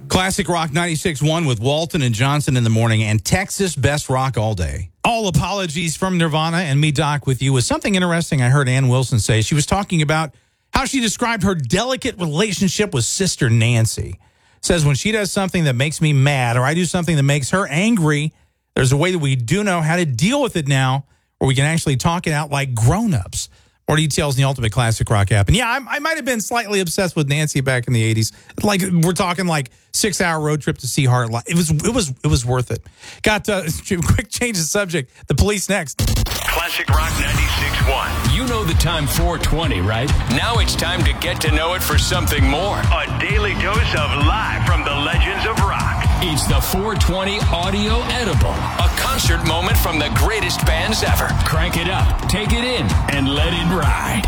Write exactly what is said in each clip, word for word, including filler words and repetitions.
Classic Rock ninety-six point one with Walton and Johnson in the morning and Texas Best Rock all day. All apologies from Nirvana and me, Doc, with you. Was something interesting I heard Ann Wilson say. She was talking about how she described her delicate relationship with Sister Nancy. Says when she does something that makes me mad or I do something that makes her angry, there's a way that we do know how to deal with it now, where we can actually talk it out like grown-ups. More details in the Ultimate Classic Rock app. And yeah, I, I might have been slightly obsessed with Nancy back in the eighties. Like we're talking like six-hour road trip to see Heart Live. It was it was it was worth it. Got uh, quick change of subject. The police next. Classic Rock ninety-six point one. You know the time four twenty, right? Now it's time to get to know it for something more. A daily dose of live from the legends of rock. It's the four twenty Audio Edible, a concert moment from the greatest bands ever. Crank it up, take it in, and let it ride.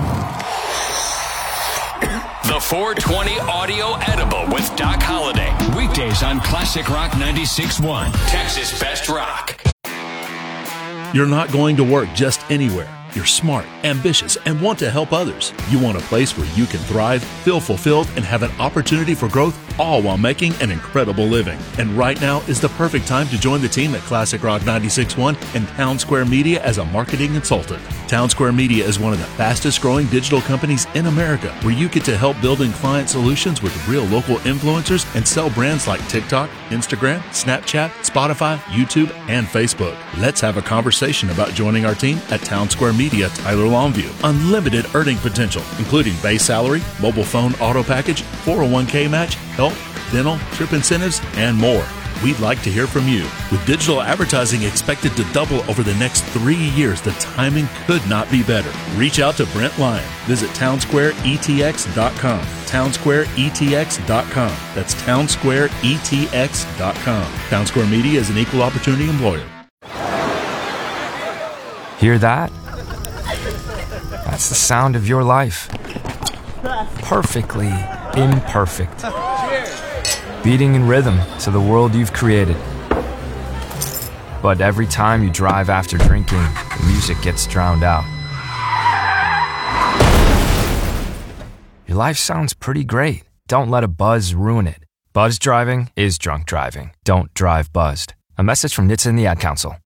The four twenty Audio Edible with Doc Holliday. Weekdays on Classic Rock ninety-six point one, Texas Best Rock. You're not going to work just anywhere. You're smart, ambitious, and want to help others. You want a place where you can thrive, feel fulfilled, and have an opportunity for growth, all while making an incredible living. And right now is the perfect time to join the team at Classic Rock ninety-six point one and Town Square Media as a marketing consultant. Town Square Media is one of the fastest growing digital companies in America, where you get to help building client solutions with real local influencers and sell brands like TikTok, Instagram, Snapchat, Spotify, YouTube, and Facebook. Let's have a conversation about joining our team at Town Square Media, Tyler Longview. Unlimited earning potential, including base salary, mobile phone auto package, four oh one k match, health, dental, trip incentives, and more. We'd like to hear from you. With digital advertising expected to double over the next three years, the timing could not be better. Reach out to Brent Lyon. Visit town square e t x dot com. town square e t x dot com. That's town square e t x dot com. Town Square Media is an equal opportunity employer. Hear that? That's the sound of your life. Perfectly imperfect. Beating in rhythm to the world you've created. But every time you drive after drinking, the music gets drowned out. Your life sounds pretty great. Don't let a buzz ruin it. Buzz driving is drunk driving. Don't drive buzzed. A message from N H T S A and the Ad Council.